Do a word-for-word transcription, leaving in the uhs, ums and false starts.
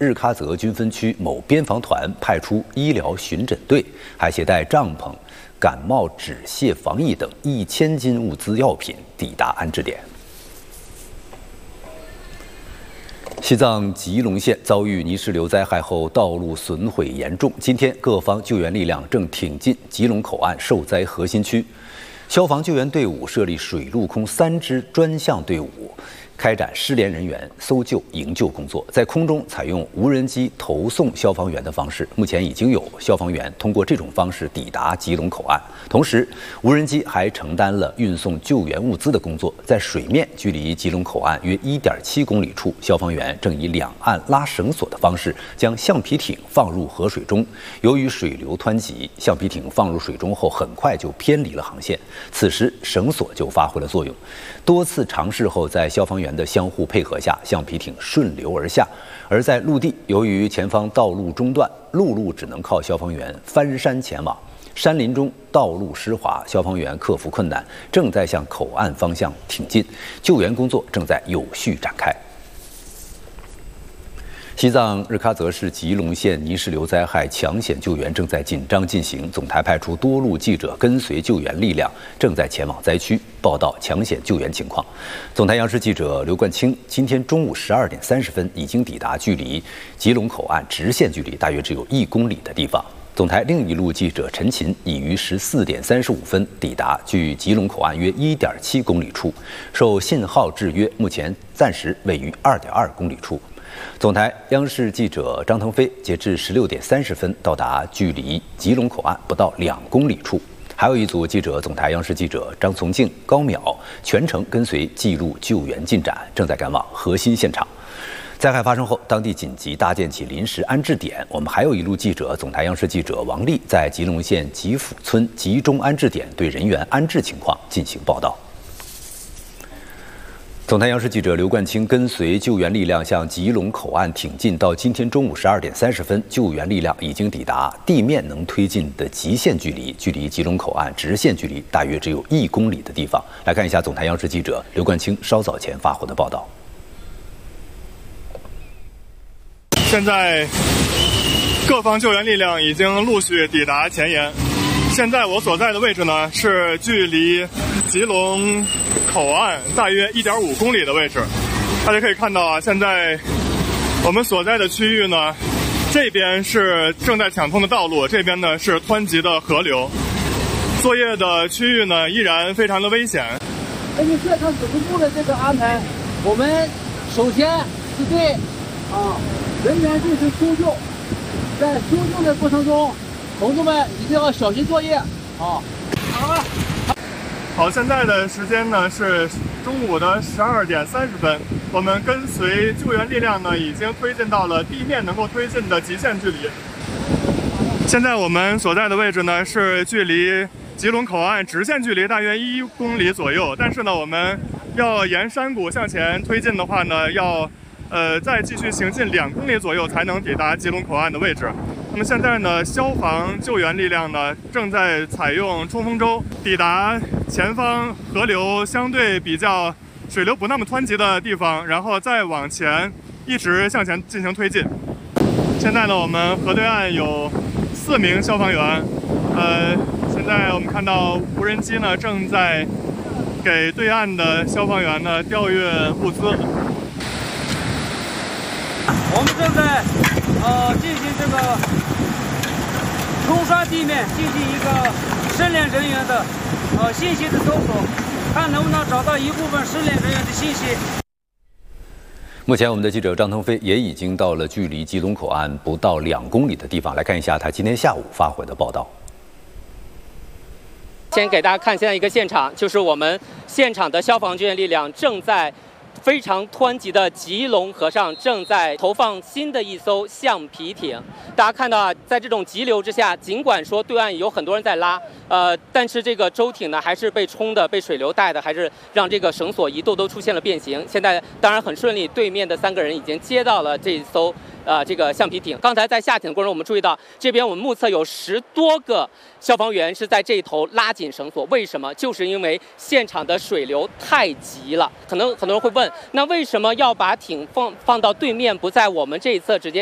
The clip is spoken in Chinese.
日喀则军分区某边防团派出医疗巡诊队，还携带帐篷、感冒止泻防疫等一千斤物资药品抵达安置点。西藏吉隆县遭遇泥石流灾害后，道路损毁严重。今天，各方救援力量正挺进吉隆口岸受灾核心区，消防救援队伍设立水陆空三支专项队伍，开展失联人员搜救营救工作。在空中采用无人机投送消防员的方式，目前已经有消防员通过这种方式抵达吉隆口岸。同时，无人机还承担了运送救援物资的工作。在水面距离吉隆口岸约 一点七公里处，消防员正以两岸拉绳索的方式将橡皮艇放入河水中。由于水流湍急，橡皮艇放入水中后很快就偏离了航线，此时绳索就发挥了作用。多次尝试后，在消防员的相互配合下，橡皮艇顺流而下。而在陆地，由于前方道路中断，陆路只能靠消防员翻山前往。山林中道路湿滑，消防员克服困难，正在向口岸方向挺进，救援工作正在有序展开。西藏日喀则市吉隆县泥石流灾害抢险救援正在紧张进行，总台派出多路记者跟随救援力量，正在前往灾区报道抢险救援情况。总台央视记者刘冠清今天中午十二点三十分已经抵达距离吉隆口岸直线距离大约只有一公里的地方。总台另一路记者陈琴已于十四点三十五分抵达距吉隆口岸约一点七公里处，受信号制约，目前暂时位于二点二公里处。总台央视记者张腾飞截至十六点三十分到达距离吉隆口岸不到两公里处，还有一组记者，总台央视记者张从静、高淼全程跟随记录救援进展，正在赶往核心现场。灾害发生后，当地紧急搭建起临时安置点。我们还有一路记者，总台央视记者王丽在吉隆县吉府村集中安置点对人员安置情况进行报道。总台央视记者刘冠清跟随救援力量向吉隆口岸挺进，到今天中午十二点三十分，救援力量已经抵达地面能推进的极限距离，距离吉隆口岸直线距离大约只有一公里的地方。来看一下总台央视记者刘冠清稍早前发回的报道。 现在，各方救援力量已经陆续抵达前沿。现在我所在的位置呢，是距离吉隆口岸大约 一点五公里的位置。大家可以看到啊，现在我们所在的区域呢，这边是正在抢通的道路，这边呢是湍急的河流。作业的区域呢，依然非常的危险。 根据现场指挥部的这个安排，我们首先是对啊。人员进行搜救，在搜救的过程中，同志们一定要小心作业啊！好了， 好，现在的时间呢是中午的十二点三十分，我们跟随救援力量呢已经推进到了地面能够推进的极限距离。现在我们所在的位置呢是距离吉隆口岸直线距离大约一公里左右，但是呢我们要沿山谷向前推进的话呢，要呃，再继续行进两公里左右才能抵达吉隆口岸的位置。那么现在呢，消防救援力量呢正在采用冲锋舟抵达前方河流相对比较水流不那么湍急的地方，然后再往前一直向前进行推进。现在呢，我们河对岸有四名消防员，呃，现在我们看到无人机呢正在给对岸的消防员呢调运物资。 我们正在呃进行这个冲刷地面，进行一个失联人员的呃信息的搜索，看能不能找到一部分失联人员的信息。 目前，我们的记者张腾飞也已经到了距离吉隆口岸不到两公里的地方，来看一下他今天下午发回的报道。 先给大家看现在一个现场，就是我们现场的消防救援力量正在非常湍急的吉隆河上正在投放新的一艘橡皮艇。大家看到啊，在这种急流之下，尽管说对岸有很多人在拉，呃，但是这个舟艇呢还是被冲的、被水流带的，还是让这个绳索一度都出现了变形。现在当然很顺利，对面的三个人已经接到了这艘呃这个橡皮艇。刚才在下艇的过程中，我们注意到这边我们目测有十多个消防员是在这一头拉紧绳索。为什么？就是因为现场的水流太急了。可能很多人会问，那为什么要把艇放放到对面，不在我们这一侧直接